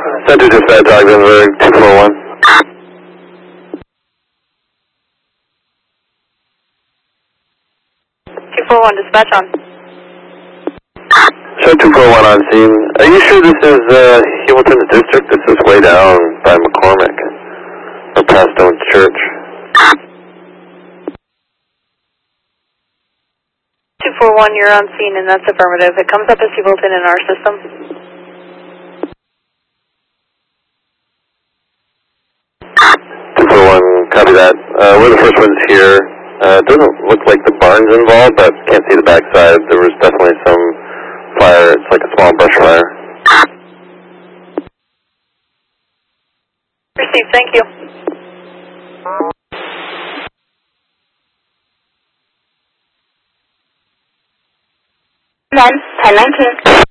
Center Dispatch, Ogdenburg, 241. 241, dispatch on. Show 241 on scene. Are you sure this is Hamilton District? This is way down by McCormick, or past Stone Church. 241, you're on scene, and that's affirmative. It comes up as Hamilton in our system. Copy that. We're the first ones here. Doesn't look like the barn's involved, but can't see the backside. There was definitely some fire. It's like a small brush fire. Received, thank you. 1019.